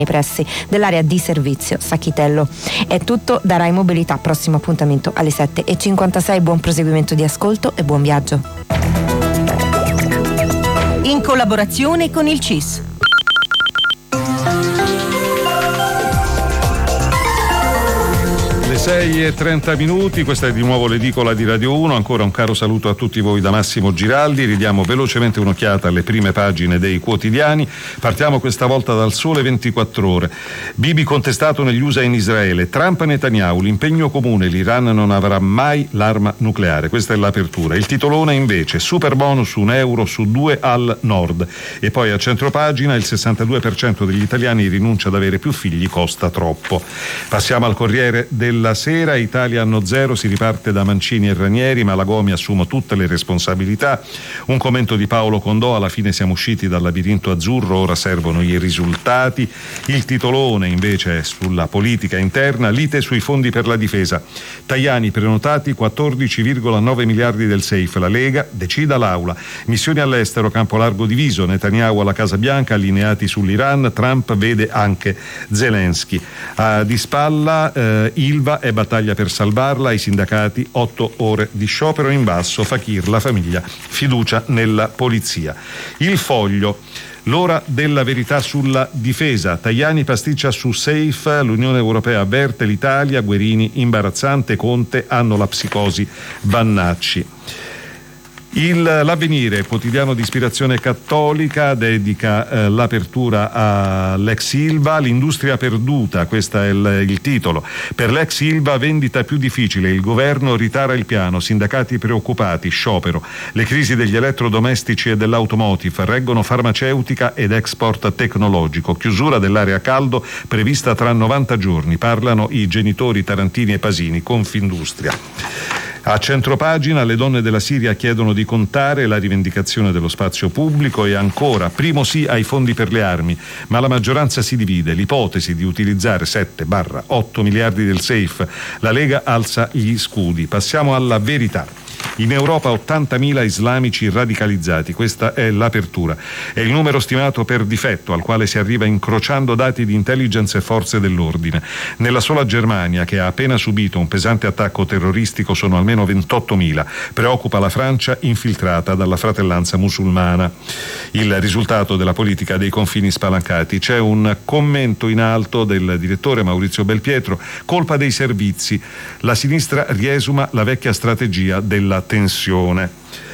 nei pressi dell'area di servizio Sacchitello. È tutto da Rai Mobilità, prossimo appuntamento alle 7:56. Buon proseguimento di ascolto e buon viaggio. In collaborazione con il CIS. Le 6:30, questa è di nuovo l'edicola di Radio 1, ancora un caro saluto a tutti voi da Massimo Giraldi. Ridiamo velocemente un'occhiata alle prime pagine dei quotidiani. Partiamo questa volta dal Sole 24 Ore. Bibi contestato negli USA e in Israele, Trump e Netanyahu, l'impegno comune, l'Iran non avrà mai l'arma nucleare. Questa è l'apertura. Il titolone invece, super bonus, €1 su 2 al nord. E poi a centropagina il 62% degli italiani rinuncia ad avere più figli, costa troppo. Passiamo al Corriere della Sera. Italia anno zero, si riparte da Mancini e Ranieri, ma la Gomi assume tutte le responsabilità. Un commento di Paolo Condò: alla fine siamo usciti dal labirinto azzurro, ora servono i risultati. Il titolone invece è sulla politica interna, lite sui fondi per la difesa. Tajani, prenotati 14,9 miliardi del SAFE, la Lega decida l'Aula. Missioni all'estero, campo largo diviso, Netanyahu alla Casa Bianca, allineati sull'Iran, Trump vede anche Zelensky. Di spalla Ilva e battaglia per salvarla, i sindacati 8 ore di sciopero. In basso Fakir, la famiglia, fiducia nella polizia. Il Foglio, l'ora della verità sulla difesa, Tajani pasticcia su SAFE, l'Unione Europea avverte l'Italia, Guerini imbarazzante, Conte hanno la psicosi Vannacci. L'Avvenire, quotidiano di ispirazione cattolica, dedica l'apertura all'ex Ilva, l'industria perduta, questo è il titolo. Per l'ex Ilva vendita più difficile, il governo ritara il piano, sindacati preoccupati, sciopero. Le crisi degli elettrodomestici e dell'automotive reggono farmaceutica ed export tecnologico, chiusura dell'area caldo prevista tra 90 giorni, parlano i genitori Tarantini e Pasini, Confindustria. A centropagina le donne della Siria chiedono di contare la rivendicazione dello spazio pubblico e ancora primo sì ai fondi per le armi, ma la maggioranza si divide, l'ipotesi di utilizzare 7/8 miliardi del SAFE, la Lega alza gli scudi. Passiamo alla verità. In Europa 80.000 islamici radicalizzati, questa è l'apertura. È il numero stimato per difetto al quale si arriva incrociando dati di intelligence e forze dell'ordine. Nella sola Germania, che ha appena subito un pesante attacco terroristico, sono almeno 28.000. Preoccupa la Francia, infiltrata dalla fratellanza musulmana. Il risultato della politica dei confini spalancati. C'è un commento in alto del direttore Maurizio Belpietro: colpa dei servizi. La sinistra riesuma la vecchia strategia della tensione.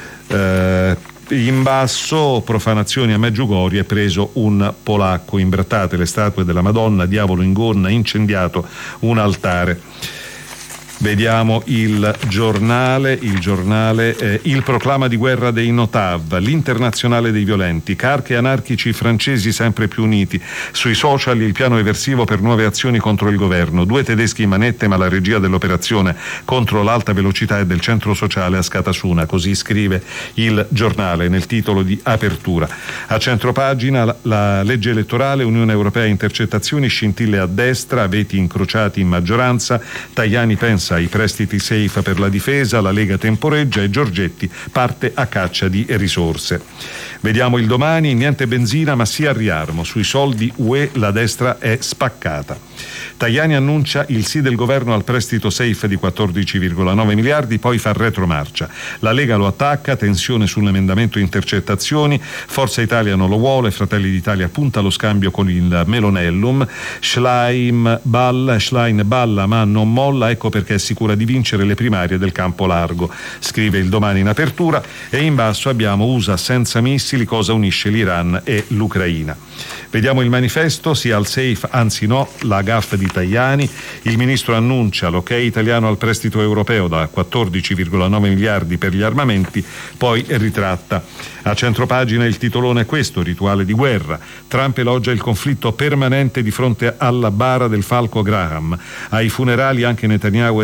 In basso, profanazioni a Medjugorje, preso un polacco, imbrattate le statue della Madonna, diavolo in gonna, incendiato un altare. Vediamo il giornale, il proclama di guerra dei Notav, l'internazionale dei violenti, carche anarchici francesi sempre più uniti, sui social il piano eversivo per nuove azioni contro il governo, 2 tedeschi in manette ma la regia dell'operazione contro l'alta velocità è del centro sociale a Scatasuna, così scrive il giornale nel titolo di apertura. A centropagina la legge elettorale, Unione Europea intercettazioni, scintille a destra, veti incrociati in maggioranza, Tajani pensa ai prestiti SAFE per la difesa, la Lega temporeggia e Giorgetti parte a caccia di risorse. Vediamo il Domani, niente benzina ma sì al riarmo, sui soldi UE la destra è spaccata. Tajani annuncia il sì del governo al prestito SAFE di 14,9 miliardi, poi fa retromarcia. La Lega lo attacca, tensione sull'emendamento intercettazioni, Forza Italia non lo vuole, Fratelli d'Italia punta allo scambio con il Melonellum, Schlein balla ma non molla, ecco perché è sicura di vincere le primarie del campo largo, scrive il Domani in apertura. E in basso abbiamo USA senza missili, cosa unisce l'Iran e l'Ucraina. Vediamo il Manifesto, sì al SAFE, anzi no, la gaffe di Tajani, il ministro annuncia l'ok italiano al prestito europeo da 14,9 miliardi per gli armamenti, poi ritratta. A centropagina il titolone è questo, rituale di guerra, Trump elogia il conflitto permanente di fronte alla bara del falco Graham, ai funerali anche Netanyahu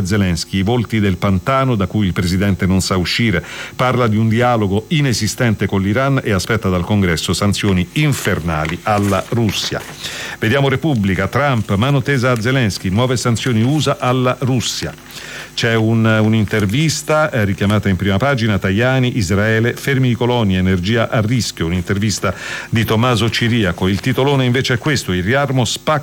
a Zelensky, i volti del pantano da cui il presidente non sa uscire. Parla di un dialogo inesistente con l'Iran e aspetta dal Congresso sanzioni infernali alla Russia. Vediamo Repubblica, Trump, mano tesa a Zelensky, nuove sanzioni USA alla Russia. C'è un'intervista richiamata in prima pagina, Tajani, Israele, fermi i coloni, energia a rischio, un'intervista di Tommaso Ciriaco. Il titolone invece è questo: il riarmo spacca